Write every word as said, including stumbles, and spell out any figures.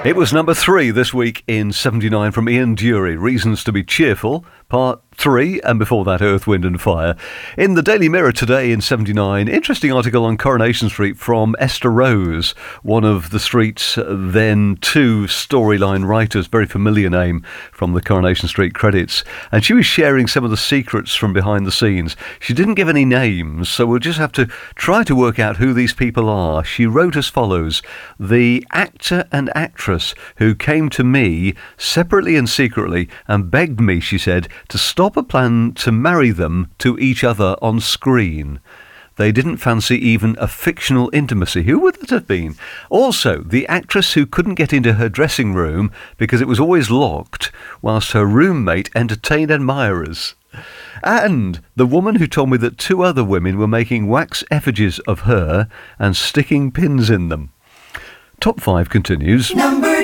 It was number three this week in seventy-nine from Ian Dury, Reasons to be Cheerful, part three, and before that, Earth, Wind and Fire. In the Daily Mirror today in seventy-nine, interesting article on Coronation Street from Esther Rose, one of the Street's then two storyline writers, very familiar name from the Coronation Street credits. And she was sharing some of the secrets from behind the scenes. She didn't give any names, so we'll just have to try to work out who these people are. She wrote as follows: the actor and actress who came to me separately and secretly and begged me, she said, to stop a plan to marry them to each other on screen. They didn't fancy even a fictional intimacy. Who would that have been? Also, the actress who couldn't get into her dressing room because it was always locked, whilst her roommate entertained admirers. And the woman who told me that two other women were making wax effigies of her and sticking pins in them. Top five continues. Number